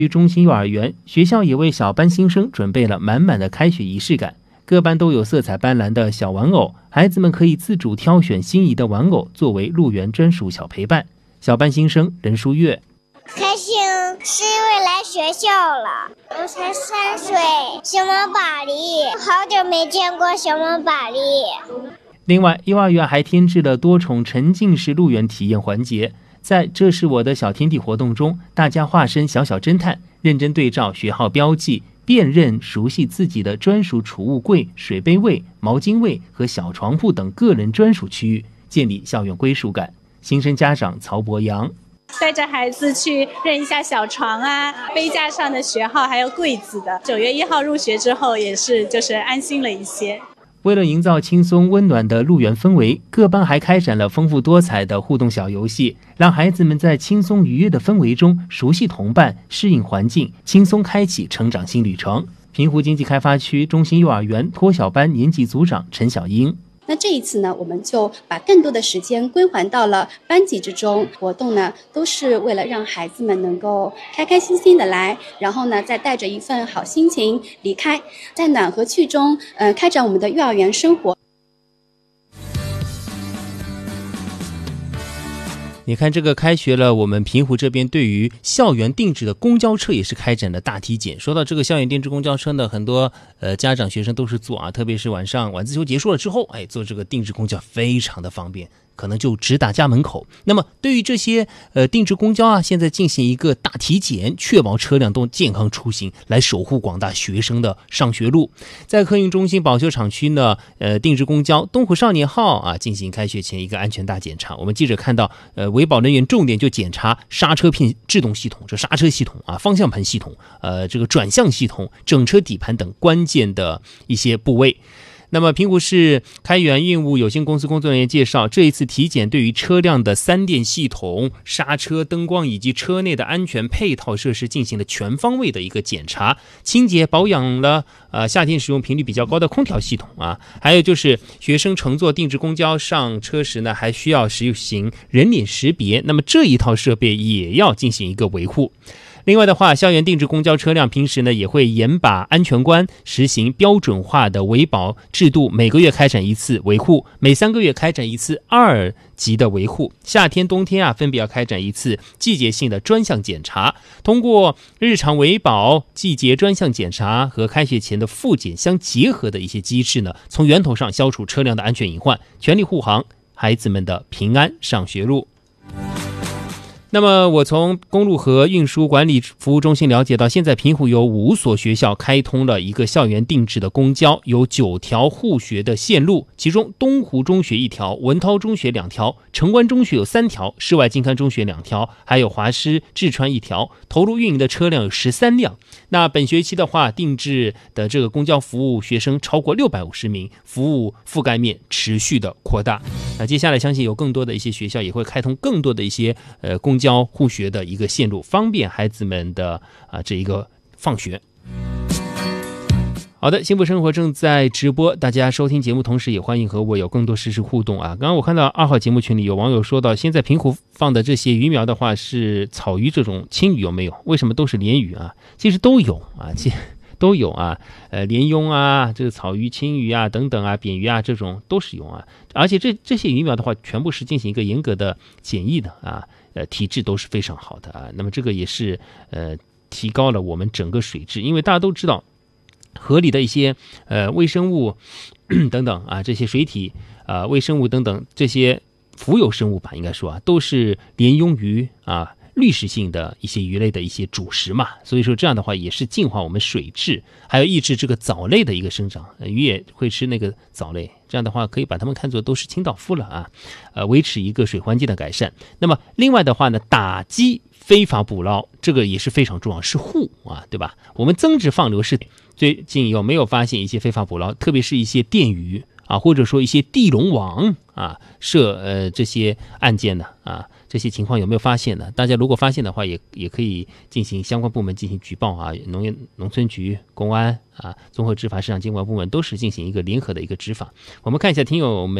中心幼儿园学校也为小班新生准备了满满的开学仪式感，各班都有色彩斑斓的小玩偶，孩子们可以自主挑选心仪的玩偶作为入园专属小陪伴。小班新生任书月： 开心是因为来学校了，我才3岁，小猫宝莉，好久没见过小猫宝莉。 另外，幼儿园还添置了多重沉浸式入园体验环节。在这是我的小天地活动中，大家化身小小侦探，认真对照学号标记，辨认熟悉自己的专属储物柜、水杯位、毛巾位和小床铺等个人专属区域，建立校园归属感。新生家长曹博阳： 带着孩子去认一下小床啊、杯架上的学号还有柜子的。9月1号入学之后也是安心了一些。 为了营造轻松温暖的入园氛围，各班还开展了丰富多彩的互动小游戏，让孩子们在轻松愉悦的氛围中熟悉同伴、适应环境，轻松开启成长新旅程。平湖经济开发区中心幼儿园托小班年级组长陈小英： 那这一次呢，我们就把更多的时间归还到了班级之中，活动呢都是为了让孩子们能够开开心心的来，然后呢再带着一份好心情离开，在暖和区中开展我们的幼儿园生活。 你看这个开学了，我们平湖这边对于校园定制的公交车也是开展了大体检。说到这个校园定制公交车呢，很多家长学生都是坐啊，特别是晚上晚自修结束了之后，坐这个定制公交非常的方便，可能就直达家门口。那么对于这些定制公交啊，现在进行一个大体检，确保车辆都健康出行，来守护广大学生的上学路。在客运中心保修厂区呢，定制公交东湖少年号啊，进行开学前一个安全大检查。我们记者看到，维保人员重点就检查刹车片制动系统、这刹车系统啊、方向盘系统、这个转向系统、整车底盘等关键的一些部位。那么平湖市开源运务有限公司工作人员介绍，这一次体检对于车辆的3电系统、刹车、灯光以及车内的安全配套设施进行了全方位的一个检查，清洁保养了夏天使用频率比较高的空调系统啊，还有就是学生乘坐定制公交上车时呢，还需要实行人脸识别，那么这一套设备也要进行一个维护。另外的话，校园定制公交车辆平时呢也会严把安全关，实行标准化的维保制度，每个月开展一次维护，每3个月开展一次2级的维护。夏天、冬天啊，分别要开展一次季节性的专项检查。通过日常维保、季节专项检查和开学前的复检相结合的一些机制呢，从源头上消除车辆的安全隐患，全力护航孩子们的平安上学路。那么我从公路和运输管理服务中心了解到，现在平湖有5所学校开通了一个校园定制的公交，有9条互学的线路，其中东湖中学1条，文涛中学2条，城关中学有3条，世外金川中学2条，还有华师志川1条，投入运营的车辆有13辆。那本学期的话，定制的这个公交服务学生超过650名，服务覆盖面持续的扩大。那接下来相信有更多的一些学校也会开通更多的一些公交互学的一个线路，方便孩子们的这一个放学。好的，幸福生活正在直播，大家收听节目同时也欢迎和我有更多实时互动啊。刚刚我看到2号节目群里有网友说到，现在平湖放的这些鱼苗的话是草鱼这种青鱼有没有？为什么都是鲢鱼啊？其实都有啊，都有啊，鲢鳙啊，这个草鱼、青鱼啊等等啊，扁鱼啊，这种都是有啊。而且这些鱼苗的话，全部是进行一个严格的检疫的啊，体质都是非常好的啊。那么这个也是提高了我们整个水质，因为大家都知道，河里的一些微生物等等啊，这些水体微生物等等这些浮游生物吧，应该说啊，都是鲢鳙鱼啊。滤食性的一些鱼类的一些主食嘛，所以说这样的话也是净化我们水质，还有抑制这个藻类的一个生长，鱼也会吃那个藻类，这样的话可以把它们看作都是清道夫了啊，维持一个水环境的改善。那么另外的话呢，打击非法捕捞这个也是非常重要，是护啊，对吧？我们增值放流是最近有没有发现一些非法捕捞，特别是一些电鱼啊，或者说一些地笼网啊设这些案件呢啊？这些情况有没有发现呢？大家如果发现的话，也可以进行相关部门进行举报啊，农村局、公安啊、综合执法市场监管部门都是进行一个联合的一个执法。我们看一下听友们